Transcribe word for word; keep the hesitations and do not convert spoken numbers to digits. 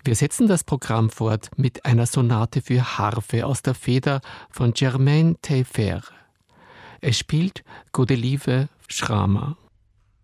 Wir setzen das Programm fort mit einer Sonate für Harfe aus der Feder von Germain Taillefer. Es spielt Godelieve Schramer.